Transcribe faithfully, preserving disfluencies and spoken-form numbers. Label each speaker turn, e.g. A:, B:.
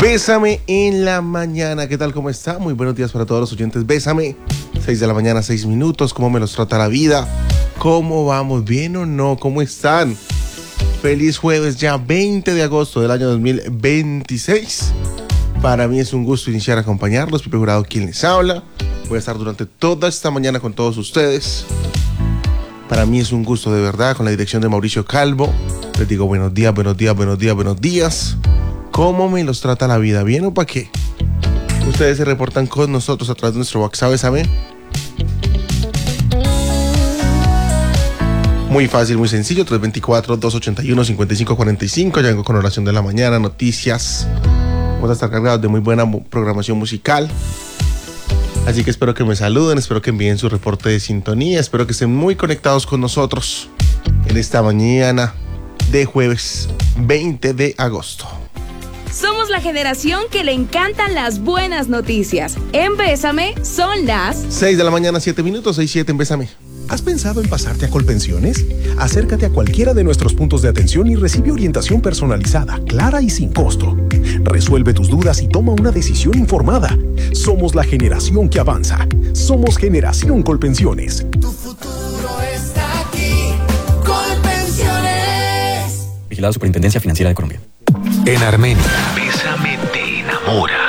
A: Bésame en la mañana. ¿Qué tal? ¿Cómo está? Muy buenos días para todos los oyentes. Bésame. seis de la mañana, seis minutos. ¿Cómo me los trata la vida? ¿Cómo vamos? ¿Bien o no? ¿Cómo están? Feliz jueves, ya veinte de agosto del año dos mil veintiséis. Para mí es un gusto iniciar a acompañarlos. Pipe Jurado, quien les habla. Voy a estar durante toda esta mañana con todos ustedes. Para mí es un gusto de verdad, con la dirección de Mauricio Calvo. Les digo buenos días, buenos días, buenos días, buenos días. ¿Cómo me los trata la vida? ¿Bien o para qué? Ustedes se reportan con nosotros a través de nuestro WhatsApp, ¿saben? Muy fácil, muy sencillo, tres dos cuatro, dos ocho uno, cinco cinco cuatro cinco. Ya vengo con oración de la mañana, noticias. Vamos a estar cargados de muy buena programación musical. Así que espero que me saluden, espero que envíen su reporte de sintonía, espero que estén muy conectados con nosotros en esta mañana de jueves veinte de agosto.
B: Somos la generación que le encantan las buenas noticias. En Bésame son las
A: seis de la mañana, siete minutos, seis siete en Bésame.
C: ¿Has pensado en pasarte a Colpensiones? Acércate a cualquiera de nuestros puntos de atención y recibe orientación personalizada, clara y sin costo. Resuelve tus dudas y toma una decisión informada. Somos la generación que avanza. Somos Generación Colpensiones.
D: Tu futuro está aquí. Colpensiones.
E: Vigilado Superintendencia Financiera de Colombia.
F: En Armenia, Bésame te enamora.